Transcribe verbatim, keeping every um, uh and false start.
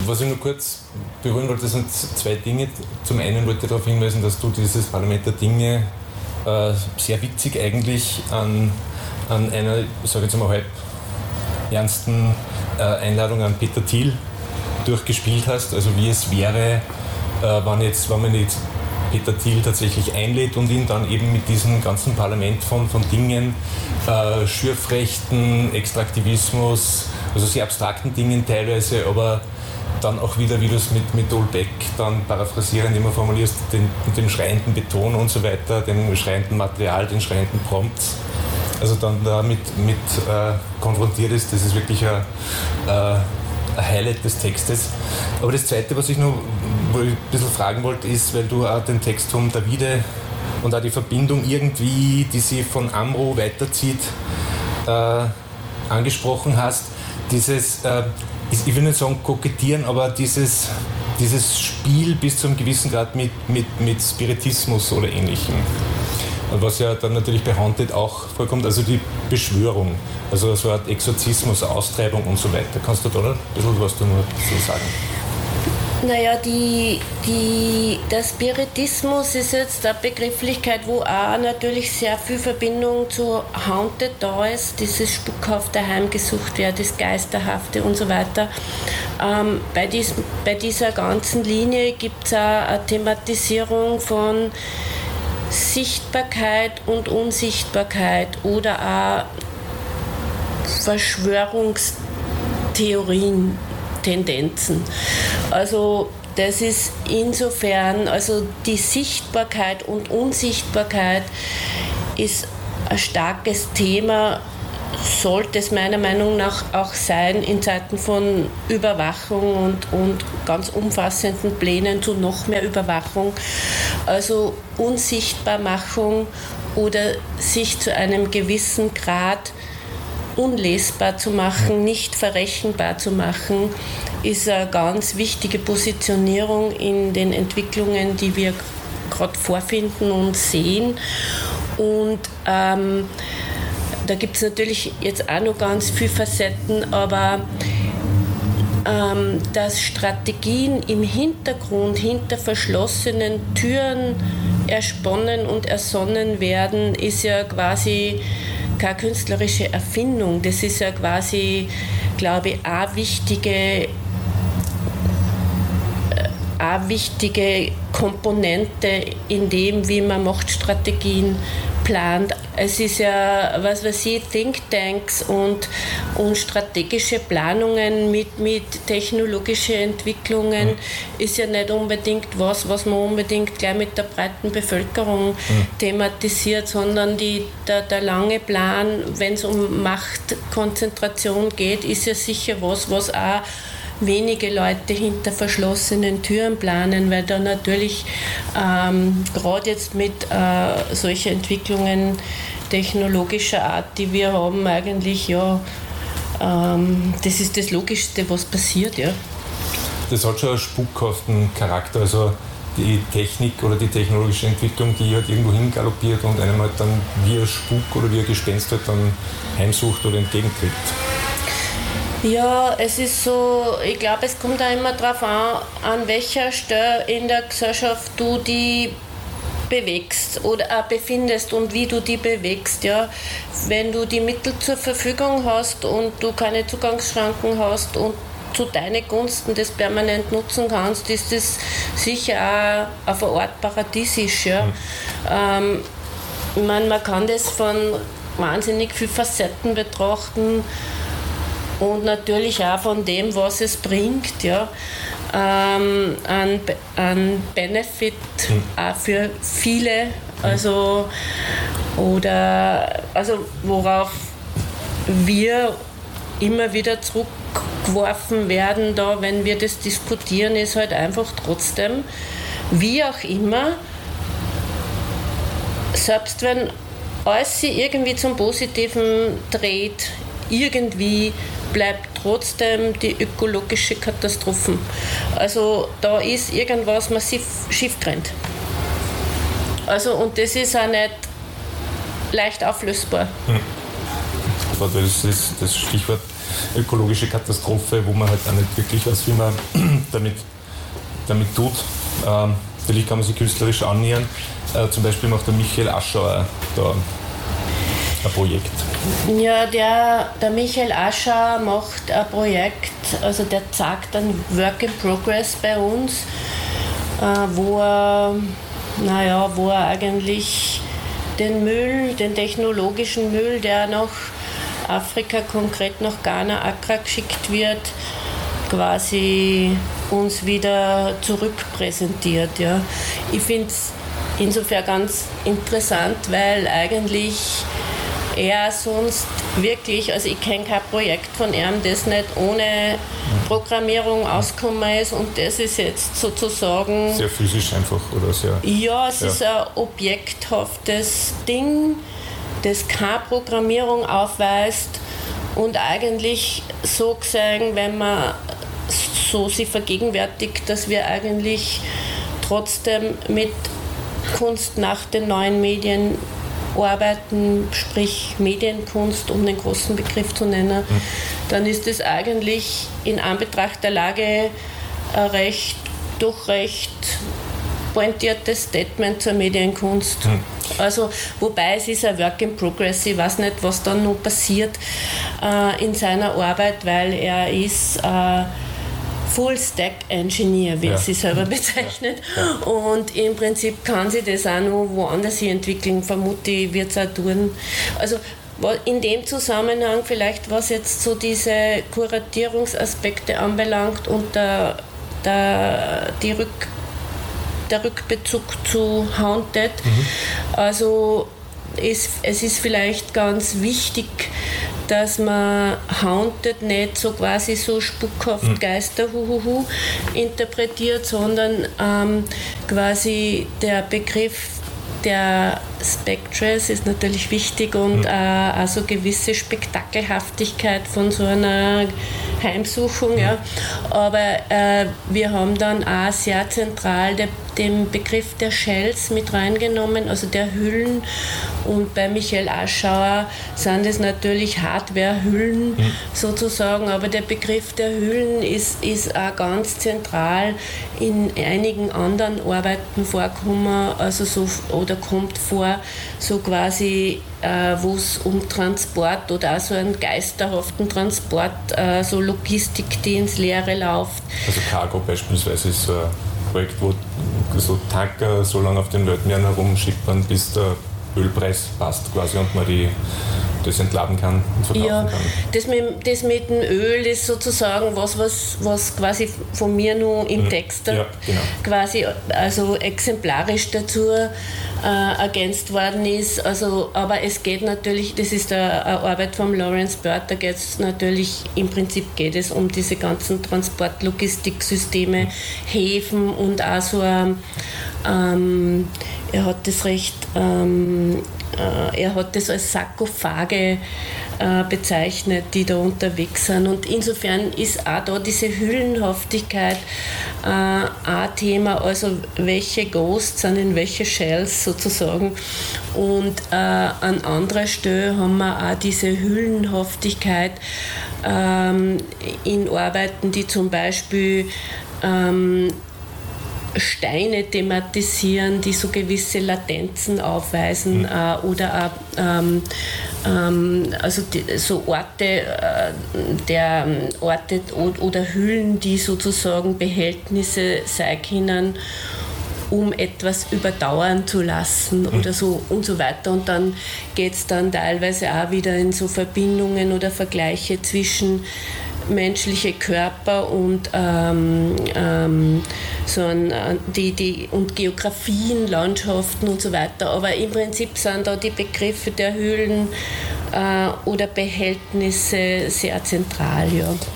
Was ich nur kurz berühren wollte, das sind zwei Dinge. Zum einen wollte ich darauf hinweisen, dass du dieses Parlament der Dinge äh, sehr witzig eigentlich an, an einer, ich sage jetzt mal halb ernsten äh, Einladung an Peter Thiel durchgespielt hast. Also wie es wäre, äh, wenn, jetzt, wenn man jetzt Peter Thiel tatsächlich einlädt und ihn dann eben mit diesem ganzen Parlament von, von Dingen, äh, Schürfrechten, Extraktivismus, also sehr abstrakten Dingen teilweise, aber dann auch wieder, wie du es mit, mit Dolbeck dann paraphrasierend immer formulierst, den, den schreienden Beton und so weiter, den schreienden Material, den schreienden Prompts, also dann damit mit, äh, konfrontiert ist, das ist wirklich ein, äh, ein Highlight des Textes. Aber das Zweite, was ich noch wo ich ein bisschen fragen wollte, ist, weil du auch den Text von Davide und auch die Verbindung irgendwie, die sie von Amro weiterzieht, äh, angesprochen hast, dieses, äh, ich will nicht sagen kokettieren, aber dieses, dieses Spiel bis zu einem gewissen Grad mit, mit, mit Spiritismus oder Ähnlichem. Was ja dann natürlich bei Haunted auch vorkommt, also die Beschwörung, also so eine Art Exorzismus, Austreibung und so weiter. Kannst du da ein bisschen was du nur so sagen? Naja, die, die, der Spiritismus ist jetzt eine Begrifflichkeit, wo auch natürlich sehr viel Verbindung zu Haunted da ist, dieses spukhafte Heimgesucht werden, das Geisterhafte und so weiter. Ähm, bei, dies, bei dieser ganzen Linie gibt es auch eine Thematisierung von Sichtbarkeit und Unsichtbarkeit oder auch Verschwörungstheorien, Tendenzen. Also das ist insofern, also die Sichtbarkeit und Unsichtbarkeit ist ein starkes Thema, sollte es meiner Meinung nach auch sein in Zeiten von Überwachung und, und ganz umfassenden Plänen zu noch mehr Überwachung. Also Unsichtbarmachung oder sich zu einem gewissen Grad unlesbar zu machen, nicht verrechenbar zu machen, ist eine ganz wichtige Positionierung in den Entwicklungen, die wir gerade vorfinden und sehen. Und ähm, da gibt es natürlich jetzt auch noch ganz viele Facetten, aber ähm, dass Strategien im Hintergrund, hinter verschlossenen Türen ersponnen und ersonnen werden, ist ja quasi keine künstlerische Erfindung. Das ist ja quasi, glaube ich, eine wichtige, eine wichtige Komponente in dem, wie man Machtstrategien plant. Es ist ja, was weiß ich, Thinktanks und, und strategische Planungen mit, mit technologischen Entwicklungen mhm. ist ja nicht unbedingt was, was man unbedingt gleich mit der breiten Bevölkerung mhm. thematisiert, sondern die, der, der lange Plan, wenn es um Machtkonzentration geht, ist ja sicher was, was auch wenige Leute hinter verschlossenen Türen planen, weil da natürlich ähm, gerade jetzt mit äh, solchen Entwicklungen technologischer Art, die wir haben, eigentlich ja, ähm, das ist das Logischste, was passiert, ja. Das hat schon einen spukhaften Charakter, also die Technik oder die technologische Entwicklung, die halt irgendwo hingaloppiert und einem halt dann wie ein Spuk oder wie ein Gespenst halt dann heimsucht oder entgegentritt. Ja, es ist so, ich glaube, es kommt auch immer darauf an, an welcher Stelle in der Gesellschaft du die bewegst oder auch befindest und wie du die bewegst. Ja. Wenn du die Mittel zur Verfügung hast und du keine Zugangsschranken hast und zu deinen Gunsten das permanent nutzen kannst, ist das sicher auch auf eine Art paradiesisch. Ja. Mhm. Ähm, ich meine, man kann das von wahnsinnig vielen Facetten betrachten. Und natürlich auch von dem, was es bringt, ja, ähm, an, an Benefit mhm. auch für viele, also, oder, also worauf wir immer wieder zurückgeworfen werden, da, wenn wir das diskutieren, ist halt einfach trotzdem, wie auch immer, selbst wenn alles sich irgendwie zum Positiven dreht, irgendwie bleibt trotzdem die ökologische Katastrophe. Also da ist irgendwas massiv schiefgerannt. Also und das ist auch nicht leicht auflösbar. Hm. Das ist das Stichwort. ökologische Katastrophe, wo man halt auch nicht wirklich weiß, wie man damit, damit tut. Ähm, natürlich kann man sich künstlerisch annähern. Äh, zum Beispiel macht der Michael Aschauer da ein Projekt. Ja, der, der Michael Aschauer macht ein Projekt, also der zeigt ein Work in Progress bei uns, äh, wo er, naja, wo er eigentlich den Müll, den technologischen Müll, der nach Afrika, konkret nach Ghana, Accra geschickt wird, quasi uns wieder zurückpräsentiert. Ja. Ich finde es insofern ganz interessant, weil eigentlich er sonst wirklich, also ich kenne kein Projekt von ihm, das nicht ohne Programmierung ausgekommen ist, und das ist jetzt sozusagen... Sehr physisch einfach, oder sehr... Ja, es ja. ist ein objekthaftes Ding, das keine Programmierung aufweist und eigentlich so gesehen, wenn man so sich vergegenwärtigt, dass wir eigentlich trotzdem mit Kunst nach den neuen Medien arbeiten, sprich Medienkunst, um den großen Begriff zu nennen, mhm. dann ist es eigentlich in Anbetracht der Lage ein recht, doch recht pointiertes Statement zur Medienkunst. Mhm. Also, wobei es ist ein Work in Progress, ich weiß nicht, was dann noch passiert äh, in seiner Arbeit, weil er ist äh, Full-Stack-Engineer, wie er ja. sich selber bezeichnet. Ja. Ja. Und im Prinzip kann sich das auch noch woanders hin entwickeln, vermute ich, wird es auch tun. Also in dem Zusammenhang vielleicht, was jetzt so diese Kuratierungsaspekte anbelangt und der, der, die Rück, der Rückbezug zu Haunted, mhm. also ist, es ist vielleicht ganz wichtig, dass man Haunted nicht so quasi so spuckhaft mhm. Geister huhuhu interpretiert, sondern ähm, quasi der Begriff der Spectres ist natürlich wichtig und mhm. äh, also gewisse Spektakelhaftigkeit von so einer Heimsuchung. Mhm. Ja. Aber äh, wir haben dann auch sehr zentral de, den Begriff der Shells mit reingenommen, also der Hüllen. Und bei Michael Aschauer sind es natürlich Hardware-Hüllen mhm. sozusagen, aber der Begriff der Hüllen ist, ist auch ganz zentral in einigen anderen Arbeiten vorgekommen, also so, oder kommt vor, so quasi, äh, wo es um Transport oder auch so einen geisterhaften Transport, äh, so Logistik, die ins Leere läuft. Also Cargo beispielsweise ist so ein Projekt, wo so Tanker so lange auf den Weltmeeren herumschippern, bis der Ölpreis passt quasi und man die, das entladen kann und verkaufen ja, kann. Das mit, das mit dem Öl ist sozusagen was, was, was quasi von mir nur im mhm. Text ja, genau. quasi also exemplarisch dazu äh, ergänzt worden ist. Also, aber es geht natürlich, das ist eine, eine Arbeit von Lawrence Bird, da geht es natürlich, im Prinzip geht es um diese ganzen Transportlogistiksysteme, mhm. Häfen und auch so ein, ähm, er hat das recht, ähm, äh, er hat das als Sarkophage äh, bezeichnet, die da unterwegs sind. Und insofern ist auch da diese Hüllenhaftigkeit äh, ein Thema, also welche Ghosts sind in welche Shells sozusagen. Und äh, an anderer Stelle haben wir auch diese Hüllenhaftigkeit ähm, in Arbeiten, die zum Beispiel ähm, Steine thematisieren, die so gewisse Latenzen aufweisen mhm. äh, oder auch ähm, ähm, also die, so Orte, äh, der Orte oder Hüllen, die sozusagen Behältnisse sein können, um etwas überdauern zu lassen mhm. oder so und so weiter. Und dann geht es dann teilweise auch wieder in so Verbindungen oder Vergleiche zwischen menschliche Körper und ähm, ähm, so ein, die, die, und Geografien, Landschaften und so weiter. Aber im Prinzip sind da die Begriffe der Höhlen äh, oder Behältnisse sehr zentral. Ja.